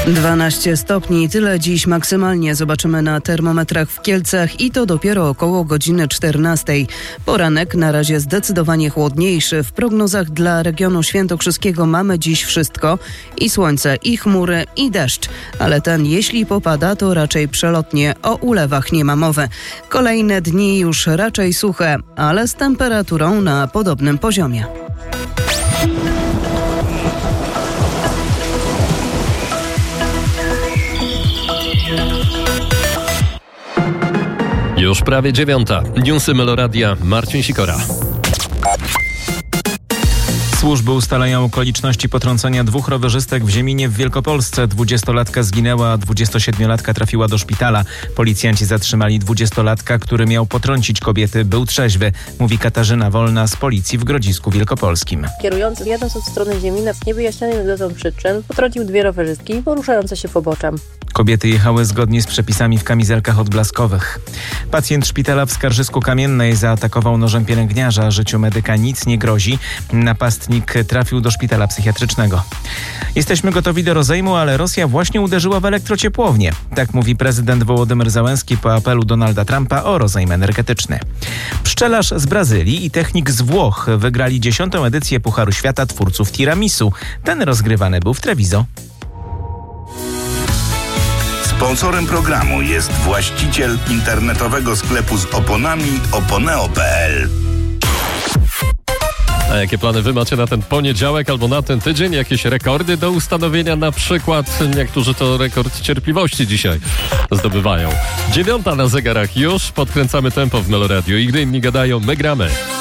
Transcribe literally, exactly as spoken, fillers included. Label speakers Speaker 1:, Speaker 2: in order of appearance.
Speaker 1: dwanaście stopni, tyle dziś maksymalnie zobaczymy na termometrach w Kielcach i to dopiero około godziny czternastej. Poranek na razie zdecydowanie chłodniejszy. W prognozach dla regionu świętokrzyskiego mamy dziś wszystko: i słońce, i chmury, i deszcz. Ale ten, jeśli popada, to raczej przelotnie. O ulewach nie ma mowy. Kolejne dni już raczej suche, ale z temperaturą na podobnym poziomie.
Speaker 2: Już prawie dziewiąta. Newsy Meloradia. Marcin Sikora.
Speaker 3: Służby ustalają okoliczności potrącenia dwóch rowerzystek w Zieminie w Wielkopolsce. Dwudziestolatka zginęła, a dwudziestosiedmiolatka trafiła do szpitala. Policjanci zatrzymali dwudziestolatka, który miał potrącić kobiety. Był trzeźwy, mówi Katarzyna Wolna z policji w Grodzisku Wielkopolskim.
Speaker 4: Kierujący jadąc od strony Ziemina z niewyjaśnionych dotąd przyczyn potrącił dwie rowerzystki poruszające się poboczem.
Speaker 3: Kobiety jechały zgodnie z przepisami w kamizelkach odblaskowych. Pacjent szpitala w Skarżysku-Kamiennej zaatakował nożem pielęgniarza. Życiu medyka nic nie grozi. Napastnik trafił do szpitala psychiatrycznego. Jesteśmy gotowi do rozejmu, ale Rosja właśnie uderzyła w elektrociepłownię. Tak mówi prezydent Wołodymyr Zełenski po apelu Donalda Trumpa o rozejm energetyczny. Pszczelarz z Brazylii i technik z Włoch wygrali dziesiątą edycję Pucharu Świata twórców tiramisu. Ten rozgrywany był w Treviso.
Speaker 5: Sponsorem programu jest właściciel internetowego sklepu z oponami oponeo kropka pe el.
Speaker 2: A jakie plany wy macie na ten poniedziałek albo na ten tydzień? Jakieś rekordy do ustanowienia? Na przykład niektórzy to rekord cierpliwości dzisiaj zdobywają. Dziewiąta na zegarach już. Podkręcamy tempo w Meloradiu i gdy inni gadają, my gramy.